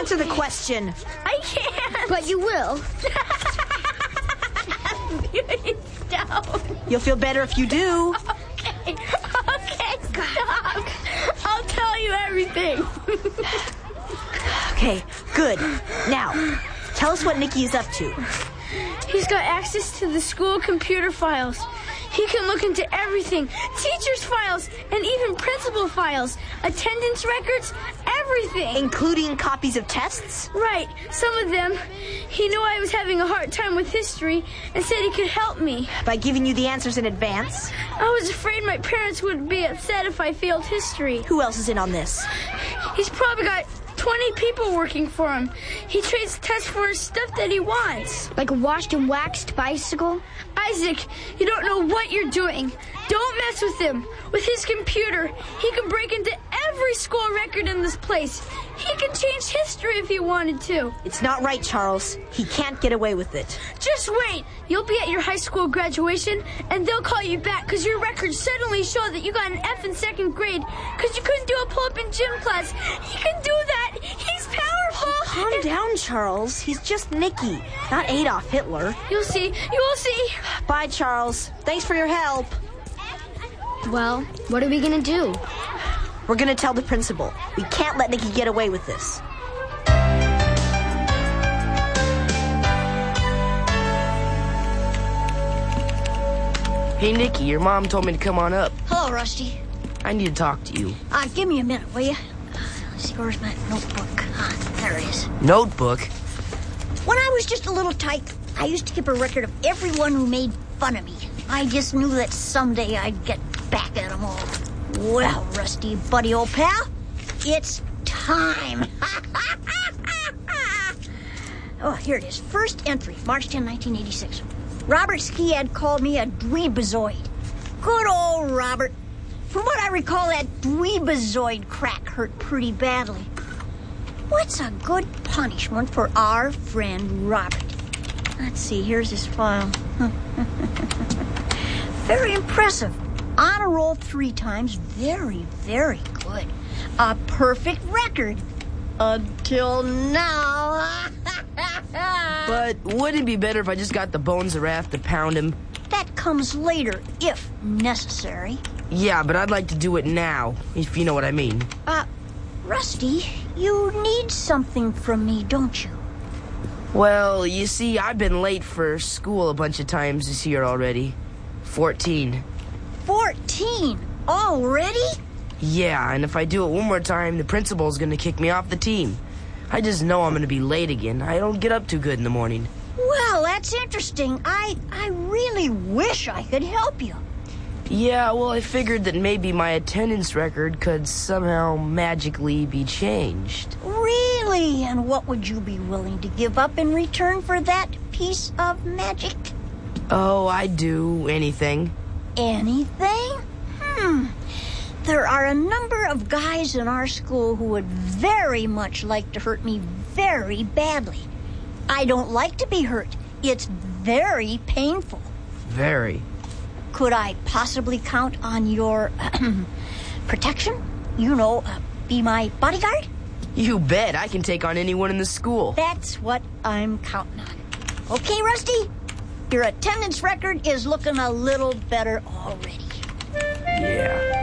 Answer the question. I can't. But you will. Stop. You'll feel better if you do. Okay, stop. I'll tell you everything. Okay, good. Now, tell us what Nicky is up to. He's got access to the school computer files. He can look into everything. Teachers' files and even principal files. Attendance records, everything. Including copies of tests? Right, some of them. He knew I was having a hard time with history and said he could help me. By giving you the answers in advance? I was afraid my parents would be upset if I failed history. Who else is in on this? He's probably got 20 people working for him. He trades tests for his stuff that he wants. Like a washed and waxed bicycle? Isaac, you don't know what you're doing. Don't mess with him. With his computer, he can break into every school record in this place. He can change history if he wanted to. It's not right, Charles. He can't get away with it. Just wait. You'll be at your high school graduation, and they'll call you back because your records suddenly show that you got an F in second grade because you couldn't do a pull-up in gym class. He can do that. He's powerful. Calm down, Charles. He's just Nicky, not Adolf Hitler. You'll see. You will see. Bye, Charles. Thanks for your help. Well, what are we gonna do? We're gonna tell the principal. We can't let Nicky get away with this. Hey, Nicky, your mom told me to come on up. Hello, Rusty. I need to talk to you. Give me a minute, will you? Let's see, where's my notebook? There it is. Notebook? When I was just a little tyke, I used to keep a record of everyone who made fun of me. I just knew that someday I'd get back at them all. Well, Rusty, buddy, old pal, it's time. Oh, here it is. First entry, March 10, 1986. Robert Skiad called me a dweebazoid. Good old Robert. From what I recall, that dweebazoid crack hurt pretty badly. What's a good punishment for our friend Robert? Let's see, here's his file. Very impressive. Honor roll 3 times. Very, very good. A perfect record. Until now. But wouldn't it be better if I just got the bones of wrath to pound him? That comes later, if necessary. Yeah, but I'd like to do it now, if you know what I mean. Rusty, you need something from me, don't you? Well, you see, I've been late for school a bunch of times this year already. 14. 14? Already? Yeah, and if I do it one more time, the principal's gonna kick me off the team. I just know I'm gonna be late again. I don't get up too good in the morning. Well, that's interesting. I really wish I could help you. Yeah, well, I figured that maybe my attendance record could somehow magically be changed. Really? And what would you be willing to give up in return for that piece of magic? Oh, I'd do anything. Anything? There are a number of guys in our school who would very much like to hurt me very badly. I don't like to be hurt. It's very painful. Very. Could I possibly count on your protection? You know, be my bodyguard? You bet. I can take on anyone in the school. That's what I'm counting on. Okay, Rusty? Your attendance record is looking a little better already. Yeah.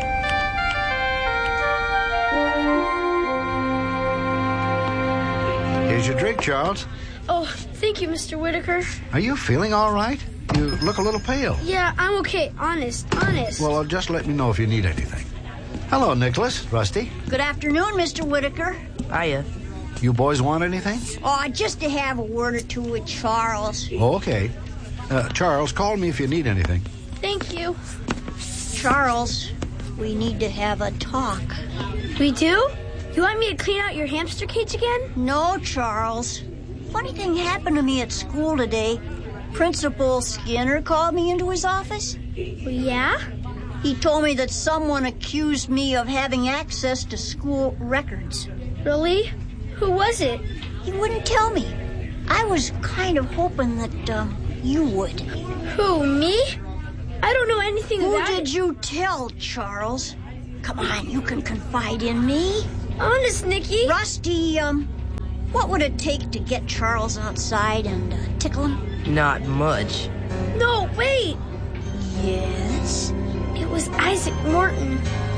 Here's your drink, Charles. Oh, thank you, Mr. Whitaker. Are you feeling all right? You look a little pale. Yeah, I'm okay. Honest. Well, just let me know if you need anything. Hello, Nicholas. Rusty. Good afternoon, Mr. Whitaker. Hiya. You boys want anything? Oh, just to have a word or two with Charles. Oh, okay. Charles, call me if you need anything. Thank you. Charles, we need to have a talk. We do? You want me to clean out your hamster cage again? No, Charles. Funny thing happened to me at school today. Principal Skinner called me into his office. Yeah? He told me that someone accused me of having access to school records. Really? Who was it? He wouldn't tell me. I was kind of hoping that you would. Who, me? I don't know anything about it. Who did you tell, Charles? Come on, you can confide in me. Honest, Nicky. Rusty, What would it take to get Charles outside and tickle him? Not much. No, wait! Yes? It was Isaac Morton.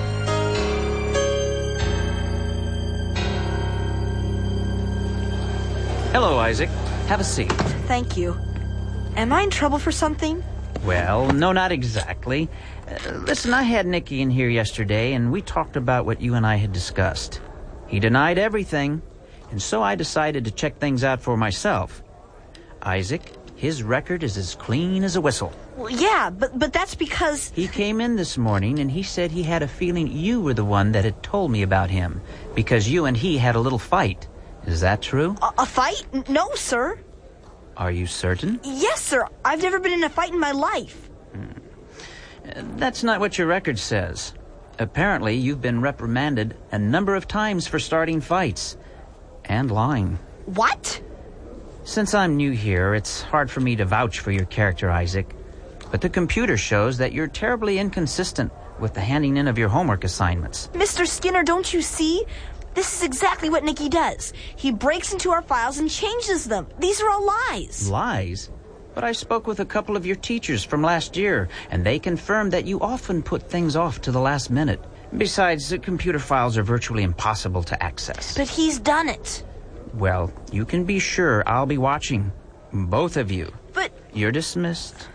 Hello, Isaac. Have a seat. Thank you. Am I in trouble for something? Well, no, not exactly. Listen, I had Nicky in here yesterday, and we talked about what you and I had discussed. He denied everything, and so I decided to check things out for myself. Isaac, his record is as clean as a whistle. Well, yeah, but that's because... He came in this morning, and he said he had a feeling you were the one that had told me about him, because you and he had a little fight. Is that true? A fight? No, sir. Are you certain? Yes, sir. I've never been in a fight in my life. That's not what your record says. Apparently, you've been reprimanded a number of times for starting fights and lying. What? Since I'm new here, it's hard for me to vouch for your character, Isaac. But the computer shows that you're terribly inconsistent with the handing in of your homework assignments. Mr. Skinner, don't you see? This is exactly what Nicky does. He breaks into our files and changes them. These are all lies. Lies? But I spoke with a couple of your teachers from last year, and they confirmed that you often put things off to the last minute. Besides, the computer files are virtually impossible to access. But he's done it. Well, you can be sure I'll be watching. Both of you. But... You're dismissed.